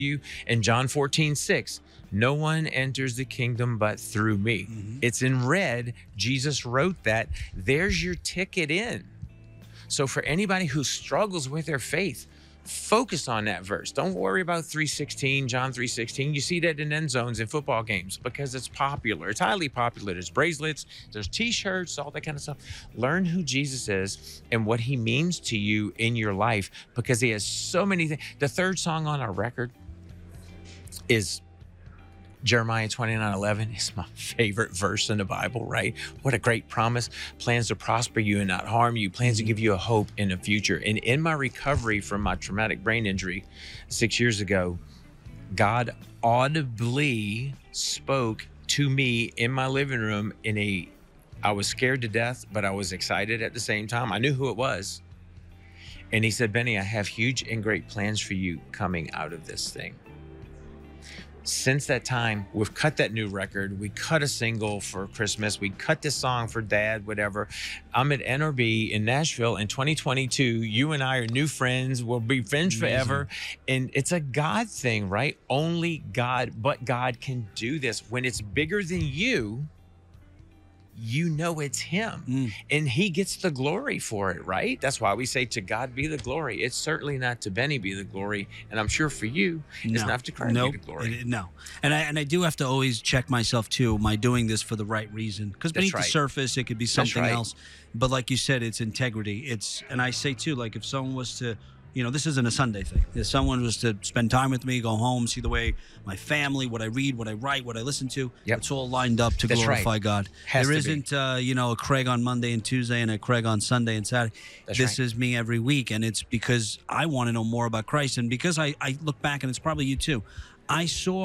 you. And John 14:6, no one enters the kingdom but through me. It's in red. Jesus wrote that. There's your ticket in. So for anybody who struggles with their faith, focus on that verse. Don't worry about 3:16, John 3:16. You see that in end zones in football games because it's popular. It's highly popular. There's bracelets, there's t-shirts, all that kind of stuff. Learn who Jesus is and what he means to you in your life because he has so many things. The third song on our record is Jeremiah 29:11 is my favorite verse in the Bible, right? What a great promise. Plans to prosper you and not harm you. Plans to give you a hope in the future. And in my recovery from my traumatic brain injury 6 years ago, God audibly spoke to me in my living room I was scared to death, but I was excited at the same time. I knew who it was. And he said, Benny, I have huge and great plans for you coming out of this thing. Since that time, we've cut that new record. We cut a single for Christmas. We cut this song for Dad, whatever. I'm at NRB in Nashville in 2022. You and I are new friends. We'll be friends forever. And it's a God thing, right? Only God, but God can do this. When it's bigger than you, you know it's him and he gets the glory for it, right? That's why we say to God be the glory. It's certainly not to Benny be the glory. And I'm sure for you, it's not to Christ be the glory. No. And I do have to always check myself too. Am I doing this for the right reason? Because beneath the surface, it could be something else. But like you said, it's integrity. And I say too, like if someone was to, this isn't a Sunday thing. If someone was to spend time with me, go home, see the way my family, what I read, what I write, what I listen to, it's all lined up to glorify God. There isn't, a Craig on Monday and Tuesday and a Craig on Sunday and Saturday. This is me every week, and it's because I want to know more about Christ. And because I look back, and it's probably you too, I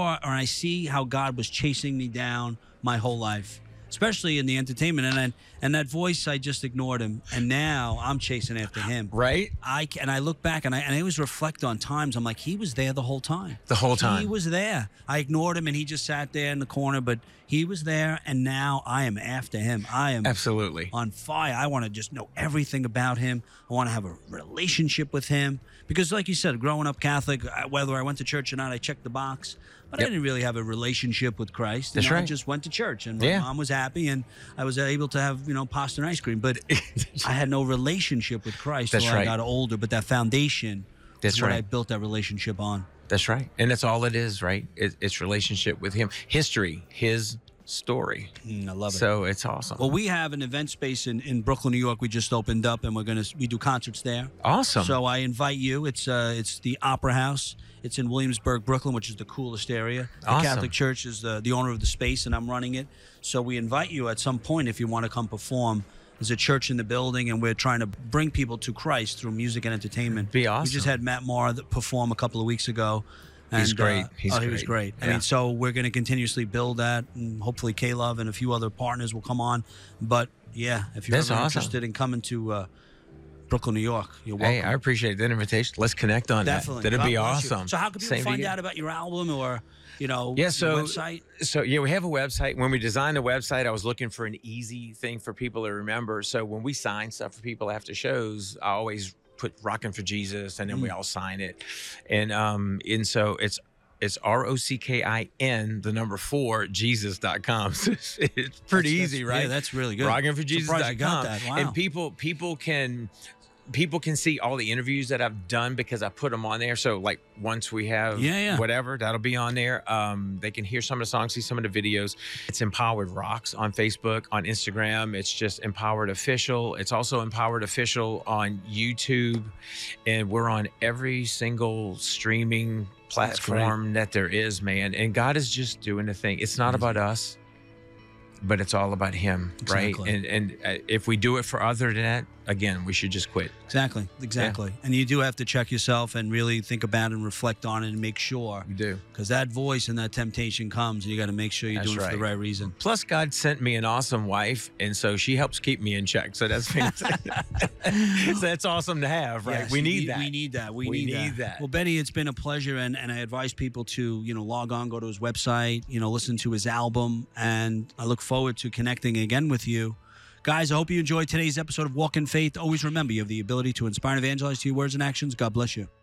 see how God was chasing me down my whole life, especially in the entertainment. And that voice, I just ignored him. And now I'm chasing after him. Right? I look back and I always reflect on times. I'm like, he was there the whole time. The whole time. He was there. I ignored him and he just sat there in the corner, but he was there. And now I am after him. I am absolutely on fire. I want to just know everything about him. I want to have a relationship with him. Because like you said, growing up Catholic, whether I went to church or not, I checked the box. But I didn't really have a relationship with Christ. That's right. I just went to church, and my mom was happy, and I was able to have, pasta and ice cream. But I had no relationship with Christ until I got older. But that foundation is what I built that relationship on. That's right. And that's all it is, right? It's relationship with him. History, his story. I love it. So it's awesome. Well, we have an event space in Brooklyn, New York. We just opened up, and we do concerts there. Awesome. So I invite you. It's the Opera House. It's in Williamsburg, Brooklyn, which is the coolest area. The Catholic Church is the owner of the space, and I'm running it. So we invite you at some point if you want to come perform. There's a church in the building, and we're trying to bring people to Christ through music and entertainment. Be awesome. We just had Matt Maher perform a couple of weeks ago. And, he's great. He was great. Yeah. I mean, so we're going to continuously build that, and hopefully K-Love and a few other partners will come on. But, if you're interested in coming to Brooklyn, New York, you're welcome. Hey, I appreciate that invitation. Let's connect on that. That'd be awesome. So how can people find out about your album or, website? So, we have a website. When we designed the website, I was looking for an easy thing for people to remember. So when we sign stuff for people after shows, I always put Rockin' for Jesus, and then we all sign it. And so it's ROCKIN, the number 4, Jesus.com. So it's pretty easy, right? Yeah, that's really good. Rockin'forJesus.com. Wow. And people can see all the interviews that I've done because I put them on there. So like once we have whatever, that'll be on there. They can hear some of the songs, see some of the videos. It's Empowered Rocks on Facebook, on Instagram. It's just Empowered Official. It's also Empowered Official on YouTube. And we're on every single streaming platform that there is, man. And God is just doing the thing. It's not about us, but it's all about him, right? And if we do it for other than that, again, we should just quit. Exactly. Yeah. And you do have to check yourself and really think about it and reflect on it and make sure. You do. Because that voice and that temptation comes, and you got to make sure you're doing it for the right reason. Plus, God sent me an awesome wife, and so she helps keep me in check. So that's fantastic. So that's awesome to have, right? Yes, we need that. We need that. Well, Benny, it's been a pleasure, and I advise people to, log on, go to his website, listen to his album, and I look forward to connecting again with you. Guys, I hope you enjoyed today's episode of Walk in Faith. Always remember, you have the ability to inspire and evangelize through your words and actions. God bless you.